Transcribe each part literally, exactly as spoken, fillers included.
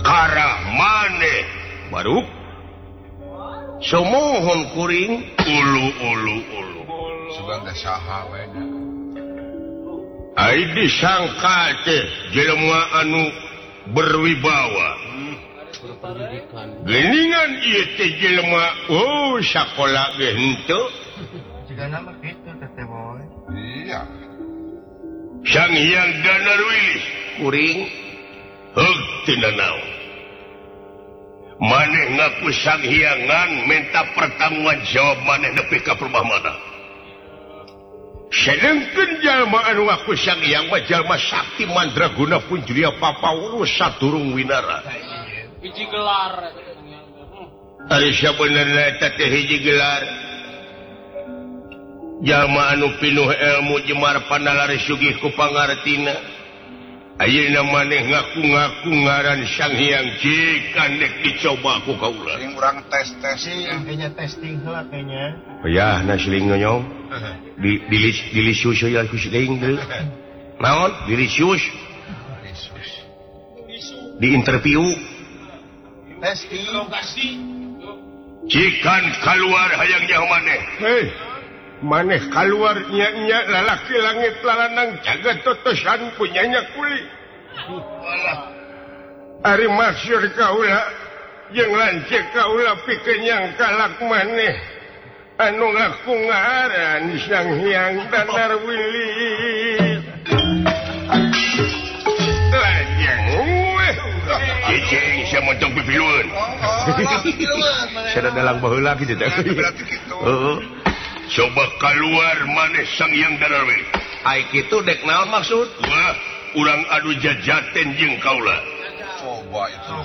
perkara maneh baru semohon kuring ulu ulu ulu sebagai saha we ai disangka teh jelema anu berwibawa geningan ieu teh jelema oh sakola ge henteu jigana mah kitu teh boy iya Sang Hyang Danar Wilis kuring heug tina naon maneh ngaku Sang Hyangan minta pertanggungan jawab maneh nepi ka perumahan sedengkeun jalma anu ngaku Sang Hyang mah jalma sakti mandraguna pun julia papawurus saturung winara hiji gelar ari sabenerna eta teh hiji gelar jalma anu pinuh ilmu jemar panalari sugih ku pangartina ayeuna maneh ngaku-ngaku ngaran Sang Hyang jika nek dicoba ku kaula sering urang tes-tes kayaknya testing heula kayaknya ya na siling nyong di di dilisius ya ku siling deui naon dilisius di interview testing lokasi jikan keluar hayang jauh maneh hei maneh keluar nya-nya lalaki langit lalanang jaga totosan punyanya kuli ari maksud kaula jeung lancek kaula pikeun yang kalak maneh anu ngaku ngaran Sang Hyang Danar Wilis lajeng weh cicing sia montong pipilueun sada dalang baheula kitu teh heeh coba keluar maneh Sang Hyang Danar Wilis ai kitu dek naon maksud wah urang adu jajaten jeung kaula coba itu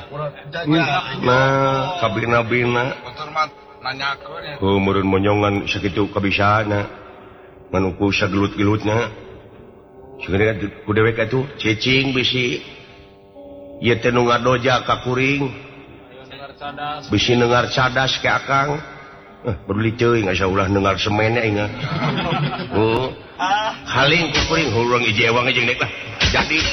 nah kabina-bina motor mah nanyakeun ya oh meureun monyongan sakitu kabisaana manuku sagelut-gelutna sebenarnya ku dewek atuh cicing bisi ieu teh nu ngadoja ka kuring bisi neungar cadas ke akang eh peduli teuing asa ulah neungar semen aing oh haling ku kuring hurang iji ewang jeung nek lah jadi